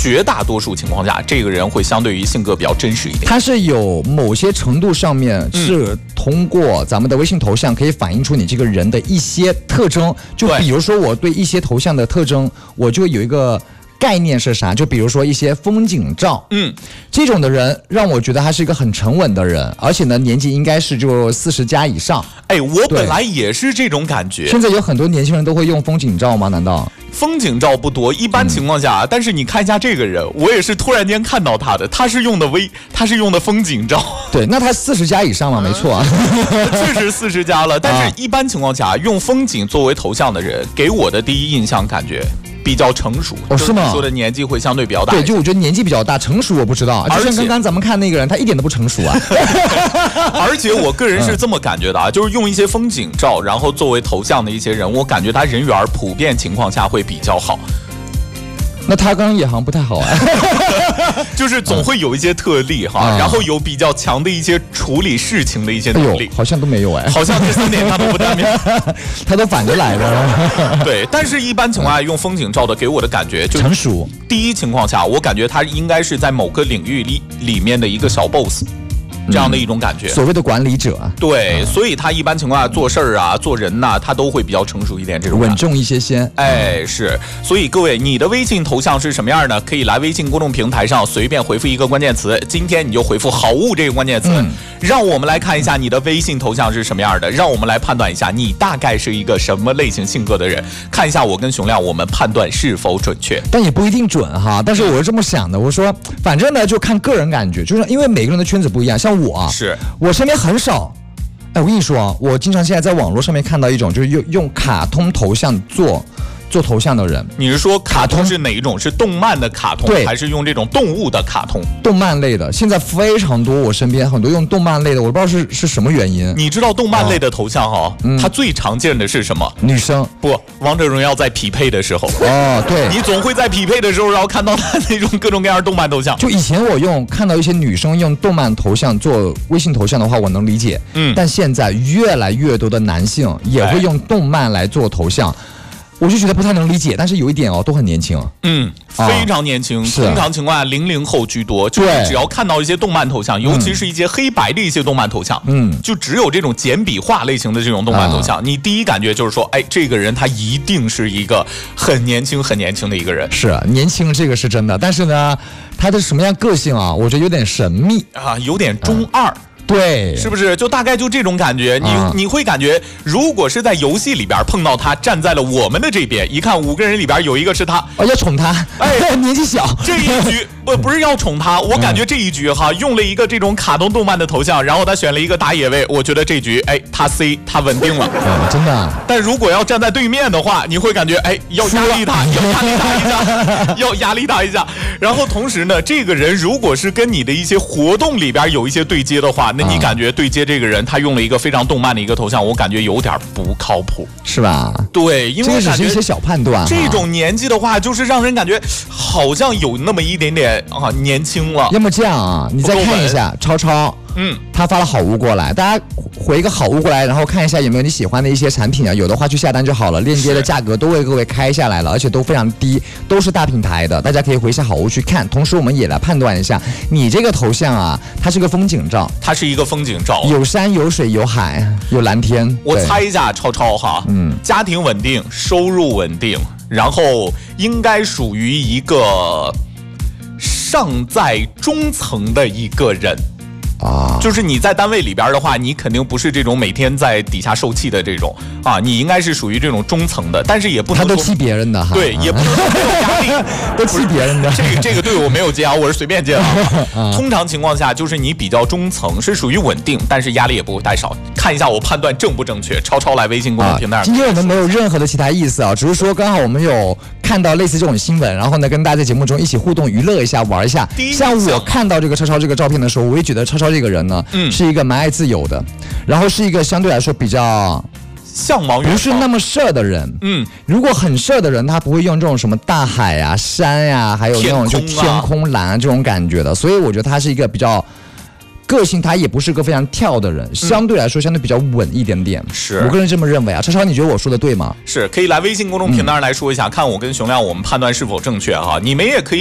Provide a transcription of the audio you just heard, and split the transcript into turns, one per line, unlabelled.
绝大多数情况下，这个人会相对于性格比较真实一点。
他是有某些程度上面是通过咱们的微信头像可以反映出你这个人的一些特征，就比如说我对一些头像的特征，我就有一个概念是啥？就比如说一些风景照，这种的人让我觉得他是一个很沉稳的人，而且呢年纪应该是就40+以上。
哎，我本来也是这种感觉。
现在有很多年轻人都会用风景照吗？难道？
风景照不多，一般情况下，但是你看一下这个人，我也是突然间看到他的，他是用的风景照。
对，那他40+以上了，没错啊，
确实40+了。但是一般情况下，用风景作为头像的人，给我的第一印象感觉比较成熟。
是吗？
说的年纪会相对比较大。
对，就我觉得年纪比较大，成熟我不知道。就像刚刚咱们看那个人，他一点都不成熟啊。
而且我个人是这么感觉的啊，就是用一些风景照，然后作为头像的一些人，我感觉他人缘普遍情况下会比较好。
那他刚刚也好像不太好啊，
就是总会有一些特例哈，然后有比较强的一些处理事情的一些能力，
好像都没有哎，
好像这3点他都不带面，
他都反着来的。
对，但是一般情况下用风景照的给我的感觉就
成熟。
第一情况下，我感觉他应该是在某个领域里面的一个小 boss。这样的一种感觉，
所谓的管理者。
对，所以他一般情况下做事儿啊、做人呐，他都会比较成熟一点，这种
稳重一些先。
哎，是。所以各位，你的微信头像是什么样呢？可以来微信公众平台上随便回复一个关键词，今天你就回复好物这个关键词，让我们来看一下你的微信头像是什么样的，让我们来判断一下你大概是一个什么类型性格的人，看一下我跟熊亮我们判断是否准确。
但也不一定准哈，但是我是这么想的，我说反正呢就看个人感觉，就是因为每个人的圈子不一样，像我身边很少，哎，我跟你说啊，我经常现在在网络上面看到一种就是用卡通头像做头像的人。
你是说卡通是哪一种？是动漫的卡通，还是用这种动物的卡通？
动漫类的现在非常多，我身边很多用动漫类的，我不知道是什么原因。
你知道动漫类的头像哈，它最常见的是什么？
女生。
不，王者荣耀在匹配的时候。
对，
你总会在匹配的时候，然后看到他那种各种各样的动漫头像。
就以前我看到一些女生用动漫头像做微信头像的话，我能理解。但现在越来越多的男性也会用动漫来做头像。我就觉得不太能理解，但是有一点都很年轻，
非常年轻，通常情况下00后居多，就是只要看到一些动漫头像，尤其是一些黑白的一些动漫头像，就只有这种简笔画类型的这种动漫头像，你第一感觉就是说，哎，这个人他一定是一个很年轻的一个人。
是年轻，这个是真的，但是呢，他的什么样个性啊，我觉得有点神秘
啊，有点中二。
对，
是不是就大概就这种感觉？你会感觉，如果是在游戏里边碰到他站在了我们的这边，一看5个人里边有一个是他，
要宠他，哎，年纪小，
这一局不是要宠他，我感觉这一局哈用了一个这种卡通动漫的头像，然后他选了一个打野位，我觉得这局他 C 他稳定了，
真的。
但如果要站在对面的话，你会感觉要压力他，要压力他一下，要压力他一下。然后同时呢，这个人如果是跟你的一些活动里边有一些对接的话，那你感觉对接这个人他用了一个非常动漫的一个头像，我感觉有点不靠谱，
是吧？
对，因为
这只是一些小判断。
这种年纪的话，就是让人感觉好像有那么一点点年轻了。
要么这样啊，你再看一下超超。他发了好物过来，大家回一个好物过来，然后看一下有没有你喜欢的一些产品啊，有的话去下单就好了，链接的价格都为各位开下来了，而且都非常低，都是大品牌的，大家可以回一下好物去看。同时我们也来判断一下，你这个头像啊，它是个风景照，
它是一个风景照，
有山有水有海有蓝天。
我猜一下，超超哈，家庭稳定，收入稳定，然后应该属于一个尚在中层的一个人。就是你在单位里边的话，你肯定不是这种每天在底下受气的这种你应该是属于这种中层的，但是也不能
他都气别人的哈，
对，也不能说没有压力，
都气别人的。
这个对我没有接我是随便接通常情况下就是你比较中层，是属于稳定，但是压力也不会太少。看一下我判断正不正确，超超来微信公众平台上。
今天我们没有任何的其他意思只是说刚好我们有看到类似这种新闻，然后呢跟大家在节目中一起互动娱乐一下玩一下。像我看到这个超超这个照片的时候，我也觉得超超这个人呢是一个蛮爱自由的，然后是一个相对来说比较
向往远方，
不是那么色的人。如果很色的人，他不会用这种什么大海啊、山呀，还有那种就天空蓝这种感觉的。所以我觉得他是一个比较个性，他也不是个非常跳的人，相对来说相对比较稳一点点。
是
我个人这么认为超超，你觉得我说的对吗？
是可以来微信公众平台上来说一下，看我跟熊亮我们判断是否正确你们也可以